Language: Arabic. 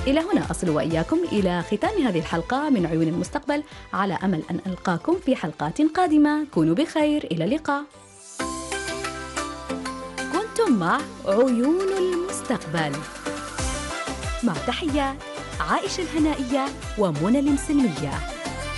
إلى هنا أصل وإياكم إلى ختام هذه الحلقة من عيون المستقبل، على أمل أن ألقاكم في حلقات قادمة. كونوا بخير، إلى اللقاء. كنتم مع عيون المستقبل، مع تحيات عائشة الهنائية ومنى المسلمية.